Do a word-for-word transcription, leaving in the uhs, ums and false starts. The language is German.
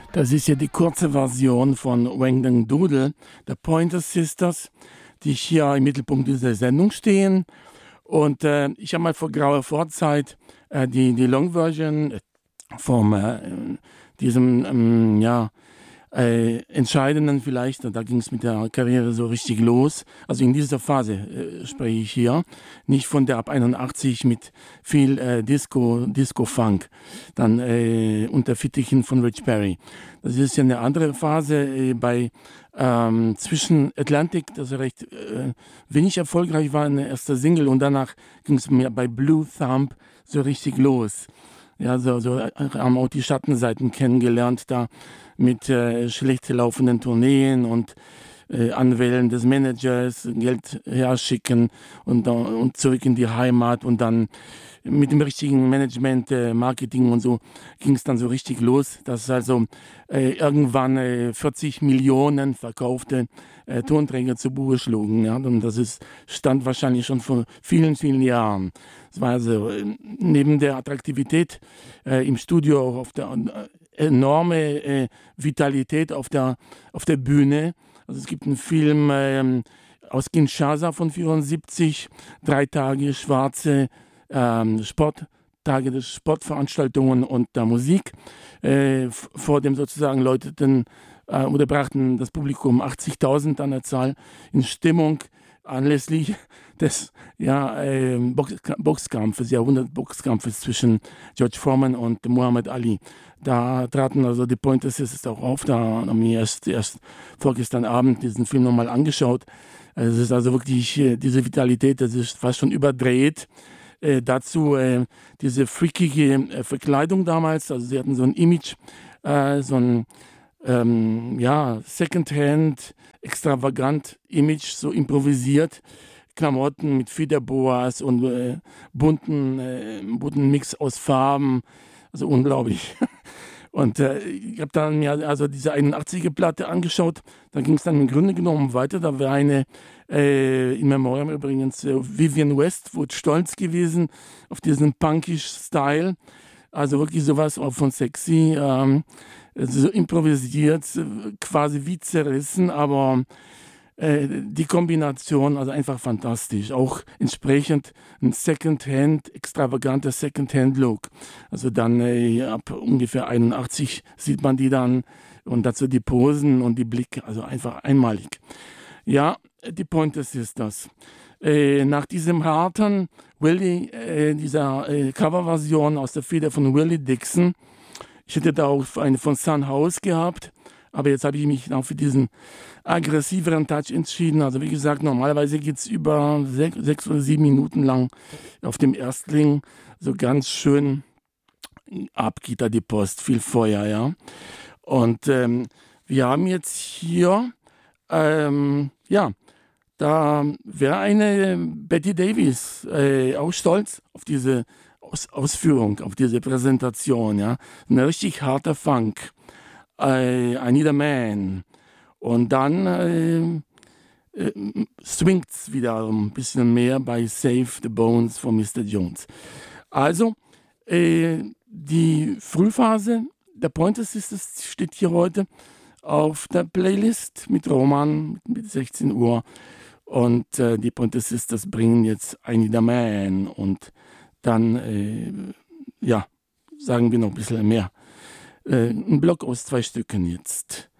Das ist ja die kurze Version von Wang Deng Doodle, der Pointer Sisters, die hier im Mittelpunkt dieser Sendung stehen. Und äh, ich habe mal vor grauer Vorzeit äh, die, die Long-Version von äh, diesem, ähm, ja, äh, entscheidenden vielleicht, da ging es mit der Karriere so richtig los. Also in dieser Phase äh, spreche ich hier, nicht von der ab einundachtzig mit viel äh, Disco, Disco-Funk, dann äh, unter Fittichen von Rich Perry. Das ist ja eine andere Phase äh, bei ähm, zwischen Atlantic, das recht äh, wenig erfolgreich war, eine erste Single, und danach ging es mir bei Blue Thumb so richtig los. Ja, so, so äh, haben auch die Schattenseiten kennengelernt, da mit äh, schlecht laufenden Tourneen und äh, Anwählen des Managers, Geld herschicken und, äh, und zurück in die Heimat, und dann mit dem richtigen Management, äh, Marketing und so ging es dann so richtig los, dass also äh, irgendwann äh, vierzig Millionen verkaufte äh, Tonträger zu Buche schlugen. Ja? Und das ist, stand wahrscheinlich schon vor vielen, vielen Jahren. Es war also äh, neben der Attraktivität äh, im Studio auch auf der äh, enorme äh, Vitalität auf der, auf der Bühne. Also es gibt einen Film äh, aus Kinshasa von vierundsiebzig, drei Tage schwarze ähm, Sporttage des Sportveranstaltungen und der Musik. Äh, vor dem sozusagen läuteten äh, oder brachten das Publikum achtzigtausend an der Zahl in Stimmung anlässlich des ja, äh, Box Boxkampfes, Jahrhundert-Boxkampfes zwischen George Foreman und Muhammad Ali. Da traten also die Pointer Sisters auch auf. Da haben wir erst, erst vorgestern Abend diesen Film nochmal angeschaut. Es ist also wirklich äh, diese Vitalität, das ist fast schon überdreht. Äh, dazu äh, diese freakige äh, Verkleidung damals. Also sie hatten so ein Image, äh, so ein ähm, ja, Secondhand, extravagant Image, so improvisiert. Klamotten mit Federboas und äh, bunten, äh, bunten Mix aus Farben. Also unglaublich. Und äh, ich habe dann mir also diese einundachtziger-Platte angeschaut. Da ging es dann im Grunde genommen weiter. Da war eine, äh, in Memoriam übrigens, äh, Vivienne Westwood stolz gewesen auf diesen punkish Style. Also wirklich sowas auch von sexy, ähm, so improvisiert, quasi wie zerrissen, aber äh, die Kombination, also einfach fantastisch. Auch entsprechend ein Secondhand, extravaganter Secondhand-Look. Also dann äh, ab ungefähr einundachtzig sieht man die dann, und dazu die Posen und die Blicke, also einfach einmalig. Ja, die Pointer Sisters. Äh, nach diesem harten Willie, äh, dieser äh, Coverversion aus der Feder von Willie Dixon, ich hätte da auch eine von Son House gehabt, aber jetzt habe ich mich auch für diesen aggressiveren Touch entschieden. Also wie gesagt, normalerweise geht es über sechs, sechs oder sieben Minuten lang auf dem Erstling so ganz schön ab, geht da die Post, viel Feuer, ja. Und ähm, wir haben jetzt hier, ähm, ja, da wäre eine Betty Davis äh, auch stolz auf diese Aus Ausführung, auf diese Präsentation, ja. Ein richtig harter Funk. I, I Need a Man. Und dann äh, äh, swingt es wieder ein bisschen mehr bei Save the Bones von Mister Jones. Also, äh, die Frühphase der Pointer Sisters steht hier heute auf der Playlist mit Roman mit sechzehn Uhr. Und äh, die Pointer Sisters bringen jetzt I Need a Man. Und dann, äh, ja, sagen wir noch ein bisschen mehr. Ein Block aus zwei Stücken jetzt.